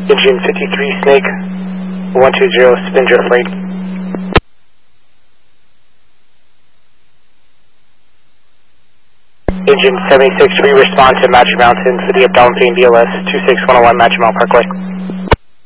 Engine 53 Snake, 120, spin drift right. Engine 76, respond to Magic Mountain for the Abdallah Payne BLS 26101 Magic Mountain Parkway.